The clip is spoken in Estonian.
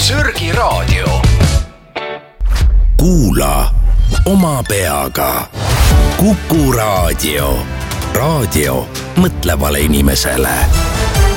Sürgi raadio. Kuula oma peaga. Kuku raadio. Raadio mõtlevale inimesele.